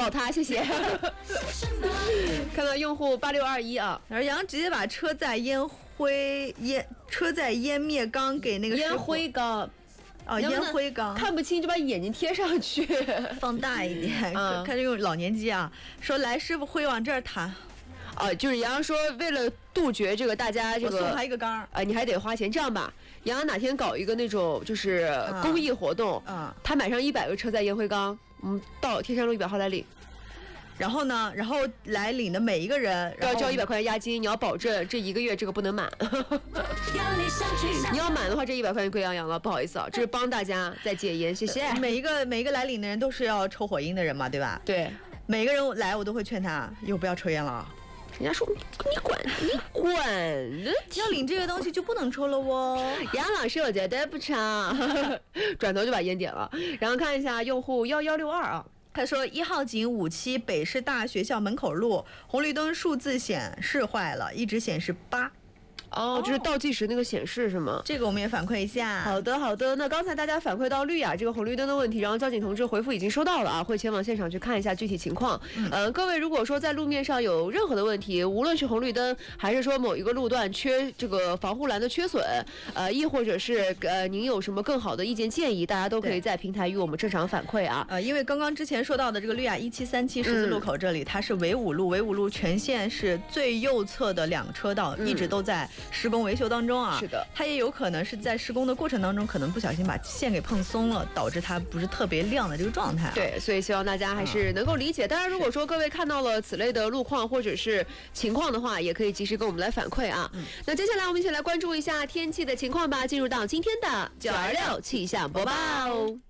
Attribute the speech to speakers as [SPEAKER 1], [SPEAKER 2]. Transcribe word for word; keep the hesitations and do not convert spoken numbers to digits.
[SPEAKER 1] 他，谢谢。看到用户八六二一啊，
[SPEAKER 2] 而杨直接把车载烟灰烟车载烟灭缸给那个
[SPEAKER 1] 烟灰缸。
[SPEAKER 2] 哦，烟灰缸
[SPEAKER 1] 看不清就把眼睛贴上去，
[SPEAKER 2] 放大一点。
[SPEAKER 1] 嗯，
[SPEAKER 2] 看这用老年机啊，说来师傅会往这儿弹。
[SPEAKER 1] 啊，就是洋洋说，为了杜绝这个大家这个，
[SPEAKER 2] 我送他一个缸儿，
[SPEAKER 1] 呃，你还得花钱。这样吧，洋洋哪天搞一个那种就是公益活动，
[SPEAKER 2] 嗯，
[SPEAKER 1] 他买上一百个车载烟灰缸，嗯，到天山路一百号来领。
[SPEAKER 2] 然后呢，然后来领的每一个人
[SPEAKER 1] 都要交一百块钱押金，你要保证这一个月这个不能满。你要满的话，这一百块钱归洋洋了，不好意思啊，这是帮大家在戒烟，谢谢。
[SPEAKER 2] 每一个每一个来领的人都是要抽火烟的人嘛，对吧？
[SPEAKER 1] 对，
[SPEAKER 2] 每个人来我都会劝他，以后不要抽烟了。
[SPEAKER 1] 人家说你滚，你滚，
[SPEAKER 2] 要领这个东西就不能抽了哦。
[SPEAKER 1] 杨老师，我觉得不抽，转头就把烟点了。然后看一下用户幺幺六二啊。
[SPEAKER 2] 他说一号井五期北师大学校门口路红绿灯数字显示坏了，一直显示八。
[SPEAKER 1] 哦，就是倒计时那个显示是吗？
[SPEAKER 2] 这个我们也反馈一下。
[SPEAKER 1] 好的，好的。那刚才大家反馈到绿雅这个红绿灯的问题，然后交警同志回复已经收到了啊，会前往现场去看一下具体情况。嗯、呃，各位如果说在路面上有任何的问题，无论是红绿灯还是说某一个路段缺这个防护栏的缺损，呃，亦或者是呃您有什么更好的意见建议，大家都可以在平台与我们正常反馈啊。
[SPEAKER 2] 呃，因为刚刚之前说到的这个绿雅一七三七十字路口这里，嗯、它是纬五路，纬五路全线是最右侧的两车道，嗯、一直都在施工维修当中。当中啊，
[SPEAKER 1] 是的，
[SPEAKER 2] 它也有可能是在施工的过程当中，可能不小心把线给碰松了，导致它不是特别亮的这个状态、啊。
[SPEAKER 1] 对，所以希望大家还是能够理解。嗯、当然，如果说各位看到了此类的路况或者是情况的话，也可以及时跟我们来反馈啊。嗯、那接下来我们一起来关注一下天气的情况吧。进入到今天的九二六气象播报。